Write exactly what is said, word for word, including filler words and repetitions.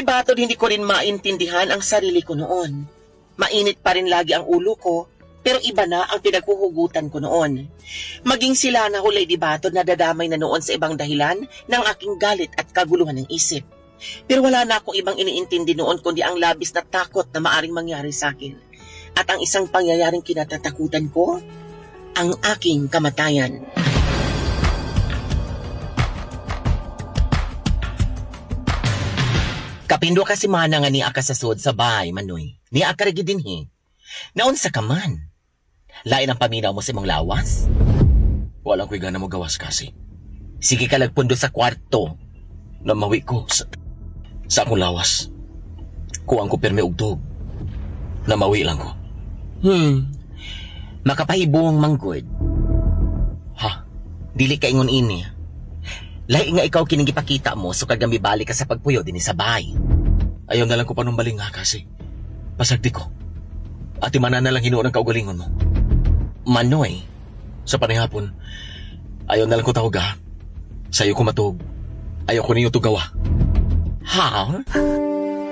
batod hindi ko rin maintindihan ang sarili ko noon. Mainit pa rin lagi ang ulo ko, pero iba na ang pinaghuhugutan ko noon. Maging sila na hulay di batod na dadamay na noon sa ibang dahilan ng aking galit at kaguluhan ng isip. Pero wala na akong ibang iniintindi noon kundi ang labis na takot na maaring mangyari sa akin. At ang isang pangyayaring kinatatakutan ko, ang aking kamatayan. Kapindo kasi mana nga ni akasasod sa bahay, Manoy. Ni akaragi din he. Naon sa kaman. Lain ang paminaw mo sa imong lawas? Walang ko'y gana mo gawas kasi. Sige ka lagpundo sa kwarto. Namawi ko sa, sa akong lawas. Kuwang ko pirmi og tug. Namawi lang ko. Hmm. Makapahibong manggod. Ha? Dili ka ingon ini. Lahi nga ikaw kining gipakita mo so kagami balik ka sa pagpuyo dinhi sa bahay. Ayaw na lang ko panumbaling nga kasi. Pasagdi ko. Ati manan na lang hinuon ang kaugalingon mo. Manoy. Sa panihapon, ayaw na lang ko tawag ha. Sa'yo ko matug. Ayaw ko ninyo tugawa. Ha?